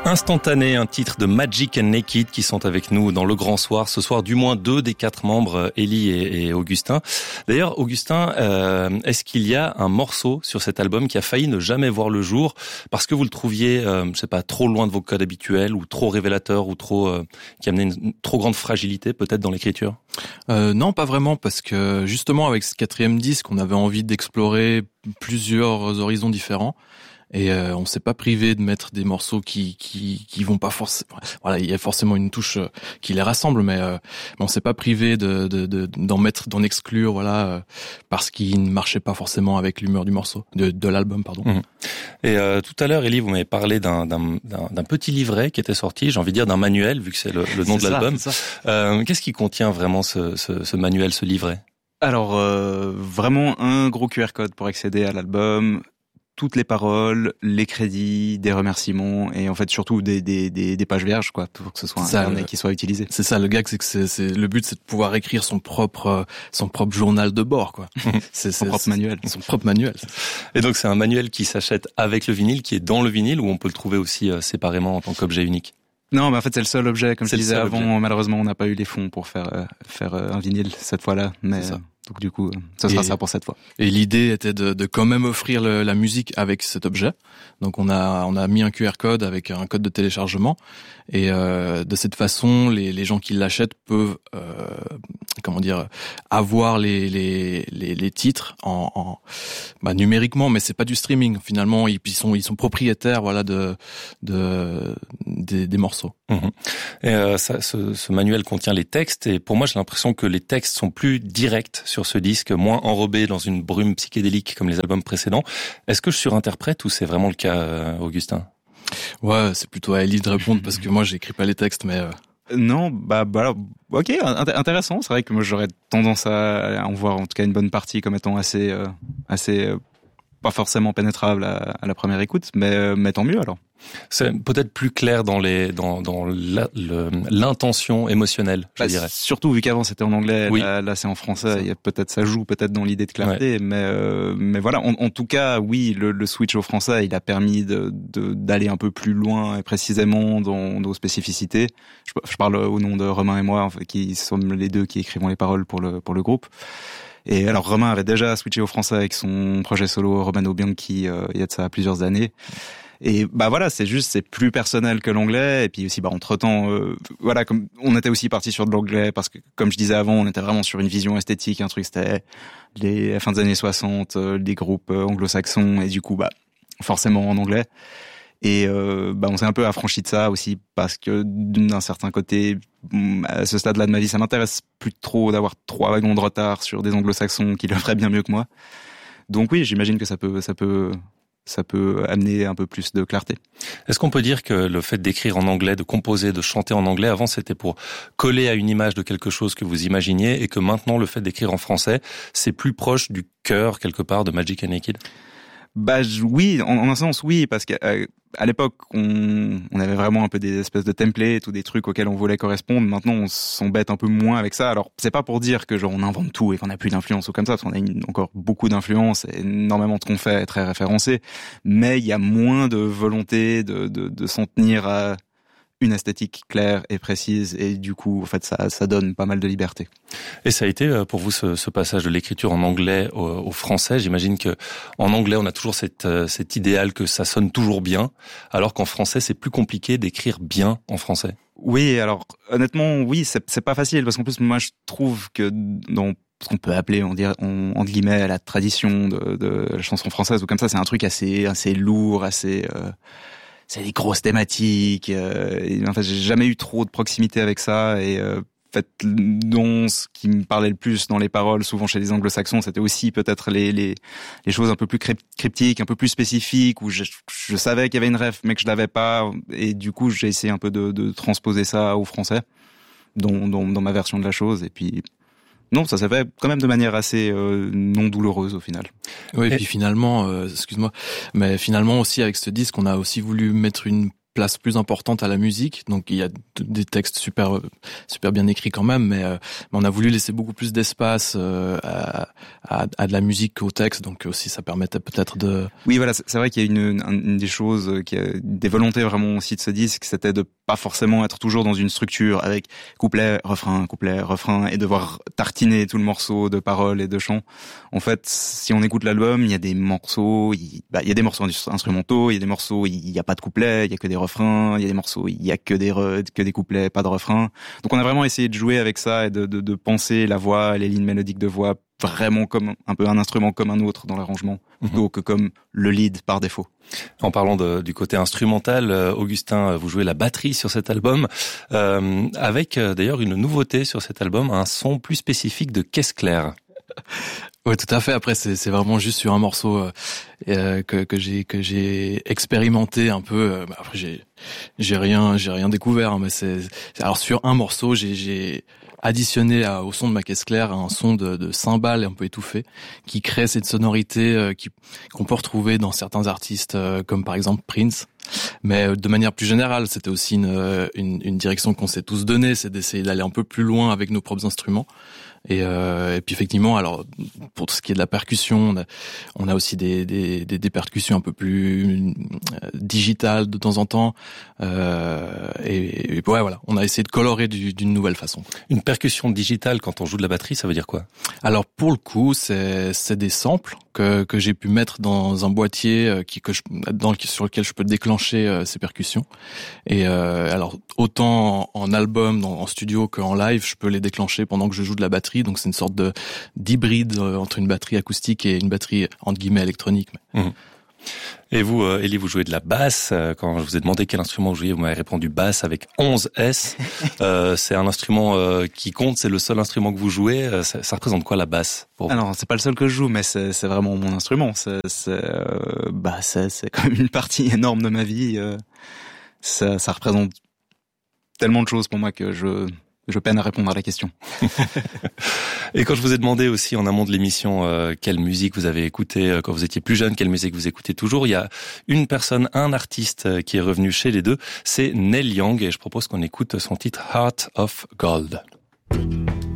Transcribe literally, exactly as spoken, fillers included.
Instantané, un titre de Magic and Naked qui sont avec nous dans le Grand Soir. Ce soir, du moins deux des quatre membres, Ellie et, et Augustin. D'ailleurs, Augustin, euh, est-ce qu'il y a un morceau sur cet album qui a failli ne jamais voir le jour parce que vous le trouviez, euh, je sais pas, trop loin de vos codes habituels ou trop révélateur ou trop euh, qui amenait une, une trop grande fragilité peut-être dans l'écriture? Euh, non, pas vraiment, parce que justement avec ce quatrième disque, on avait envie d'explorer plusieurs horizons différents. Et euh, on s'est pas privé de mettre des morceaux qui qui qui vont pas forcément. Voilà, il y a forcément une touche qui les rassemble, mais, euh, mais on s'est pas privé de, de, de d'en mettre, d'en exclure, voilà, euh, parce qu'ils ne marchaient pas forcément avec l'humeur du morceau, de de l'album, pardon. Mmh. Et euh, tout à l'heure, Ellie, vous m'avez parlé d'un d'un d'un, d'un petit livret qui était sorti. J'ai envie de dire d'un manuel, vu que c'est le, le nom c'est de ça, l'album. c'est ça. Euh, qu'est-ce qui contient vraiment ce ce, ce manuel, ce livret? Alors euh, vraiment un gros Q R code pour accéder à l'album. Toutes les paroles, les crédits, des remerciements et en fait surtout des des des, des pages vierges quoi, pour que ce soit un ça, carnet qui soit utilisé. C'est ça le gag, c'est que c'est, c'est le but, c'est de pouvoir écrire son propre son propre journal de bord quoi. c'est son c'est, propre c'est, manuel. Son propre manuel. Et donc c'est un manuel qui s'achète avec le vinyle, qui est dans le vinyle, ou on peut le trouver aussi euh, séparément en tant qu'objet unique? Non, mais en fait c'est le seul objet, comme c'est je disais avant. Objet. Malheureusement, on n'a pas eu les fonds pour faire euh, faire euh, un vinyle cette fois-là, mais. C'est ça. Donc du coup, ce sera et, ça pour cette fois. Et l'idée était de, de quand même offrir le, la musique avec cet objet. Donc on a on a mis un Q R code avec un code de téléchargement et euh, de cette façon, les, les gens qui l'achètent peuvent euh, comment dire avoir les les les, les titres en, en bah, numériquement, mais c'est pas du streaming finalement. Ils, ils sont ils sont propriétaires voilà de de des, des morceaux. Mmh. Et euh, ça, ce, ce manuel contient les textes et pour moi j'ai l'impression que les textes sont plus directs sur ce disque, moins enrobés dans une brume psychédélique comme les albums précédents. Est-ce que je surinterprète ou c'est vraiment le cas, euh, Augustin? Ouais, c'est plutôt à Ellie de répondre parce que moi j'écris pas les textes, mais euh... non, bah, bah ok, intéressant. C'est vrai que moi j'aurais tendance à en voir en tout cas une bonne partie comme étant assez, euh, assez euh, pas forcément pénétrable à, à la première écoute, mais, mais tant mieux alors. C'est peut-être plus clair dans les dans dans la, le, l'intention émotionnelle, je bah, dirais. Surtout vu qu'avant c'était en anglais, oui. là, là c'est en français. Il y a peut-être ça joue peut-être dans l'idée de clarté, ouais. mais euh, mais voilà. En, en tout cas, oui, le, le switch au français, il a permis de, de d'aller un peu plus loin et précisément dans nos spécificités. Je, je parle au nom de Romain et moi, en fait, qui sommes les deux qui écrivons les paroles pour le pour le groupe. Et alors Romain avait déjà switché au français avec son projet solo Romano Bianchi euh, il y a de ça plusieurs années. Et bah voilà, c'est juste c'est plus personnel que l'anglais et puis aussi bah entre-temps euh, voilà, comme on était aussi parti sur de l'anglais parce que comme je disais avant, on était vraiment sur une vision esthétique, un truc c'était les la fin des années soixante, euh, des groupes euh, anglo-saxons et du coup bah forcément en anglais. Et euh, bah on s'est un peu affranchi de ça aussi parce que d'un certain côté à ce stade-là de ma vie, ça m'intéresse plus trop d'avoir trois wagons de retard sur des anglo-saxons qui le feraient bien mieux que moi. Donc oui, j'imagine que ça peut ça peut ça peut amener un peu plus de clarté. Est-ce qu'on peut dire que le fait d'écrire en anglais, de composer, de chanter en anglais, avant c'était pour coller à une image de quelque chose que vous imaginiez et que maintenant le fait d'écrire en français, c'est plus proche du cœur quelque part de Magic and Naked? Bah oui, en, en un sens oui, parce qu'à à l'époque on, on avait vraiment un peu des espèces de templates ou des trucs auxquels on voulait correspondre. Maintenant on s'embête un peu moins avec ça. Alors c'est pas pour dire que genre on invente tout et qu'on n'a plus d'influence ou comme ça, parce qu'on a une, encore beaucoup d'influence et énormément de ce qu'on fait est très référencé, mais il y a moins de volonté de, de, de s'en tenir à une esthétique claire et précise et du coup en fait ça ça donne pas mal de liberté. Et ça a été pour vous ce, ce passage de l'écriture en anglais au, au français. J'imagine que en anglais on a toujours cette cet idéal que ça sonne toujours bien, alors qu'en français c'est plus compliqué d'écrire bien en français. Oui, alors honnêtement oui, c'est c'est pas facile parce qu'en plus moi je trouve que dans ce qu'on peut appeler, on dirait, on, entre guillemets, la tradition de, de la chanson française ou comme ça, c'est un truc assez assez lourd, assez euh, c'est des grosses thématiques. Euh, et, en fait, j'ai jamais eu trop de proximité avec ça. Et euh, en fait, dont ce qui me parlait le plus dans les paroles, souvent chez les anglo-saxons, c'était aussi peut-être les les les choses un peu plus cryptiques, un peu plus spécifiques, où je, je savais qu'il y avait une ref, mais que je l'avais pas. Et du coup, j'ai essayé un peu de, de transposer ça au français, dans, dans dans ma version de la chose. Et puis non, ça s'est fait quand même de manière assez euh, non douloureuse au final. Oui, et puis finalement, euh, excuse-moi, mais finalement aussi avec ce disque, on a aussi voulu mettre une place plus importante à la musique. Donc il y a des textes super super bien écrits quand même, mais, euh, mais on a voulu laisser beaucoup plus d'espace euh, à, à, à de la musique qu'au texte. Donc aussi ça permettait peut-être de... Oui, voilà, c'est vrai qu'il y a une, une, une des choses, qui a, des volontés vraiment aussi de ce disque, c'était de pas forcément être toujours dans une structure avec couplet, refrain, couplet, refrain, et devoir tartiner tout le morceau de paroles et de chants. En fait, si on écoute l'album, il y a des morceaux, il, bah, il y a des morceaux instrumentaux, il y a des morceaux, il y a pas de couplet, il y a que des refrains, il y a des morceaux, il y a que des re, que des couplets, pas de refrains. Donc on a vraiment essayé de jouer avec ça et de, de, de penser la voix, les lignes mélodiques de voix vraiment comme un peu un instrument comme un autre dans l'arrangement, plutôt mmh. que comme le lead par défaut. En parlant de, du côté instrumental, Augustin, vous jouez la batterie sur cet album, euh, avec d'ailleurs une nouveauté sur cet album, un son plus spécifique de caisse claire. Oui, tout à fait. Après, c'est, c'est vraiment juste sur un morceau euh, que, que j'ai que j'ai expérimenté un peu. Après, j'ai j'ai rien j'ai rien découvert, hein, mais c'est alors sur un morceau, j'ai j'ai additionné à, au son de ma caisse claire un son de, de cymbales un peu étouffé qui crée cette sonorité euh, qui qu'on peut retrouver dans certains artistes euh, comme par exemple Prince. Mais de manière plus générale, c'était aussi une, une, une direction qu'on s'est tous donnée, c'est d'essayer d'aller un peu plus loin avec nos propres instruments. Et, euh, et puis effectivement, alors pour ce qui est de la percussion, on a, on a aussi des, des, des, des percussions un peu plus euh, digitales de temps en temps. Euh, et, et ouais, voilà, on a essayé de colorer du, d'une nouvelle façon. Une percussion digitale quand on joue de la batterie, ça veut dire quoi? Alors pour le coup, c'est, c'est des samples que, que j'ai pu mettre dans un boîtier qui, que je, dans le, sur lequel je peux déclencher euh, ces percussions. Et euh, alors autant en, en album, dans, en studio qu'en live, je peux les déclencher pendant que je joue de la batterie. Donc c'est une sorte de d'hybride entre une batterie acoustique et une batterie entre guillemets électronique. Mmh. Et vous, euh, Élie, vous jouez de la basse. Quand je vous ai demandé quel instrument vous jouiez, vous m'avez répondu basse avec onze S. euh, c'est un instrument euh, qui compte, c'est le seul instrument que vous jouez. Ça, ça représente quoi la basse pour vous? Alors, c'est pas le seul que je joue, mais c'est, c'est vraiment mon instrument. C'est, c'est, euh, bah, c'est, c'est quand même une partie énorme de ma vie. Euh, ça, ça représente tellement de choses pour moi que je... Je peine à répondre à la question. Et quand je vous ai demandé aussi en amont de l'émission euh, quelle musique vous avez écouté euh, quand vous étiez plus jeune, quelle musique vous écoutez toujours, il y a une personne, un artiste euh, qui est revenu chez les deux, c'est Neil Young, et je propose qu'on écoute son titre Heart of Gold.